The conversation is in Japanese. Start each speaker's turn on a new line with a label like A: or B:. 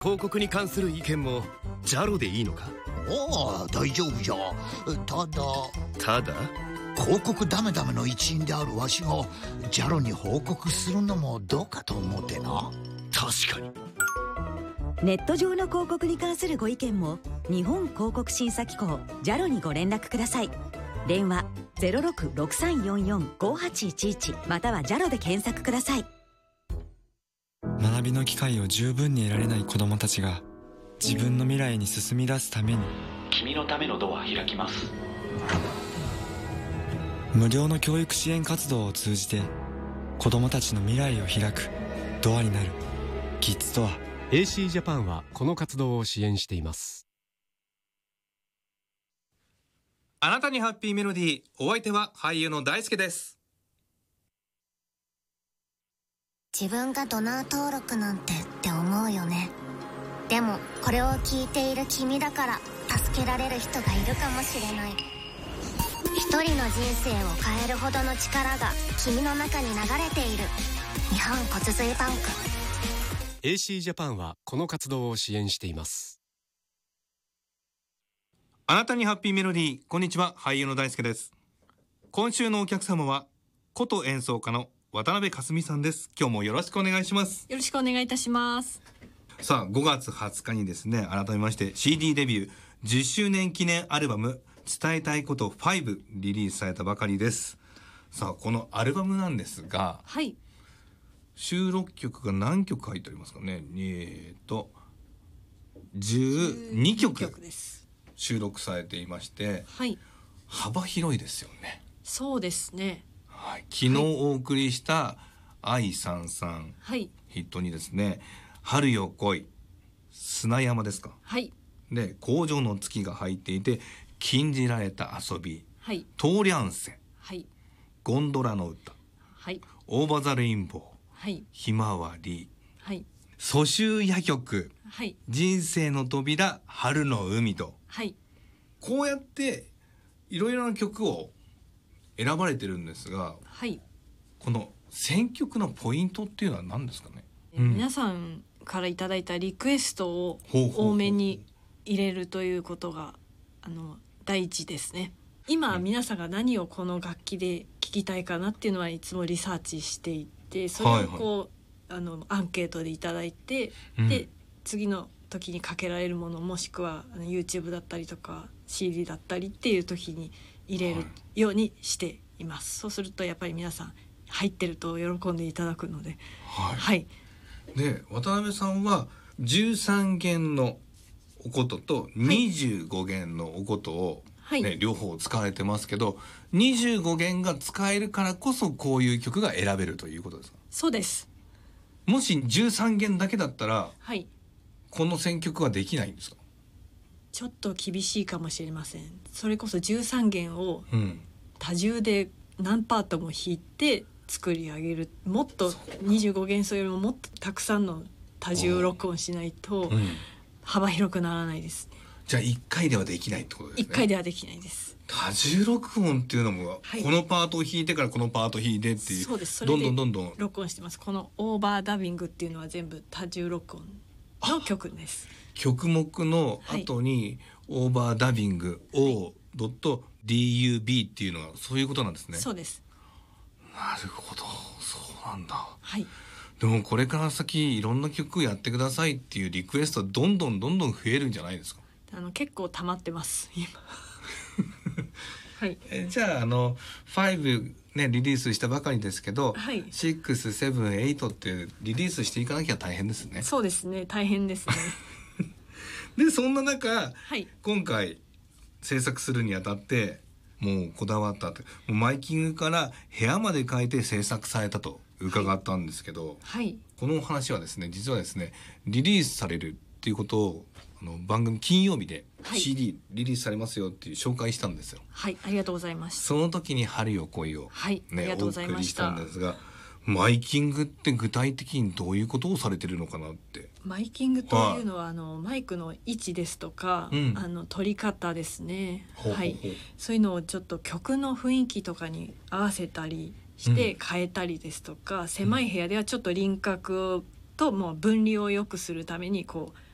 A: 広告に関する意見もジャロでいいのか？
B: ああ、大丈夫じゃ。ただ広告ダメダメの一員であるわしがジャロに報告するのもどうかと思ってな。
A: 確かに。
C: ネット上の広告に関するご意見も日本広告審査機構ジャロにご連絡ください。電話 0663445811 またはジャロで検索ください。
D: 学びの機会を十分に得られない子どもたちが自分の未来に進み出すために、
E: 君のためのドア開きます。
D: 無料の教育支援活動を通じて子どもたちの未来を開くドアになるキッズドア。
F: AC ジャパンはこの活動を支援しています。
G: あなたにハッピーメロディー。お相手は俳優の大輔です。
H: 自分がドナー登録なんてって思うよね。でもこれを聞いている君だから助けられる人がいるかもしれない。一人の人生を変えるほどの力が君の中に流れている。日本骨髄バンク。
F: AC ジャパンはこの活動を支援しています。
G: あなたにハッピーメロディー。こんにちは、俳優の大輔です。今週のお客様は琴演奏家の渡辺かすみさんです。今日もよろしくお願いします。
I: よろしくお願いいたします。
G: さあ、5月20日にですね、改めまして CD デビュー10周年記念アルバム伝えたいこと5リリースされたばかりです。さあ、このアルバムなんですが、
I: はい、
G: 収録曲が何曲入っておりますかね。12曲収録されていまして、
I: はい、
G: 幅広いですよね。
I: そうですね、
G: はい、昨日お送りした愛さんさん、
I: はい、
G: ヒットにですね、春よ来い、砂山ですか、
I: はい、
G: で工場の月が入っていて、禁じられた遊び、
I: はい、
G: トーリャンセ、
I: はい、
G: ゴンドラの歌、
I: はい、
G: オーバーザレインボー、
I: はい、
G: ひまわり、
I: はい、
G: 蘇州夜曲、
I: はい、
G: 人生の扉、春の海と、
I: はい、
G: こうやっていろいろな曲を選ばれてるんですが、
I: はい、
G: この選曲のポイントっていうのは何ですかね。
I: 皆さんからいただいたリクエストを多めに入れるということが第一ですね。今皆さんが何をこの楽器で聴きたいかなっていうのはいつもリサーチしていって、それをこう、アンケートでいただいて、で次の時にかけられるもの、もしくはYouTube だったりとか CD だったりっていう時に入れるようにしています。そうするとやっぱり皆さん入ってると喜んでいただくので、
G: はい、
I: はい、
G: で渡辺さんは13弦のお琴と25弦のお琴を、ね、はい、両方使われてますけど、25弦が使えるからこそこういう曲が選べるということですか。
I: そうです。
G: もし13弦だけだったら、
I: はい、
G: この選曲はできないんですか。
I: ちょっと厳しいかもしれません。それこそ13弦を多重で何パートも弾いて作り上げる、もっと25弦奏よりももっとたくさんの多重録音しないと幅広くならないです、ね。
G: じゃあ1回ではできないってことですね。
I: 1回ではできないです。
G: 多重録音っていうのも、はい、このパートを弾いてからこのパートを弾いてっていう、
I: そうです。それでどんどん録音してます。このオーバーダビングっていうのは全部多重録音の曲です。
G: 曲目の後にオーバーダビング O.DUB っていうのはそういうことなんですね。
I: そうです。
G: なるほど、そうなんだ。
I: はい。
G: でもこれから先いろんな曲やってくださいっていうリクエストはどんどん増えるんじゃないですか。
I: 結構溜まってます今はい、
G: じゃあ5ねリリースしたばかりですけど、
I: はい、
G: 6、7、8ってリリースしていかなきゃ大変ですね。
I: そうですね、大変ですね
G: でそんな中、
I: はい、
G: 今回制作するにあたってもうこだわったと、もうマイキングから部屋まで変えて制作されたと伺ったんですけど、
I: はい、
G: このお話はですね、実はですね、リリースされるっていうことを番組金曜日で CD リリースされますよっていう紹介したんですよ。
I: はい、ありがとうございます。
G: その時に春よ来いを、
I: はい
G: ね、
I: ありがとうございました。
G: お送りしたんですが、マイキングって具体的にどういうことをされてるのかなって。
I: マイキングというのは、マイクの位置ですとか、取り方ですね。はい、そういうのをちょっと曲の雰囲気とかに合わせたりして変えたりですとか、狭い部屋ではちょっと輪郭ともう分離を良くするためにこう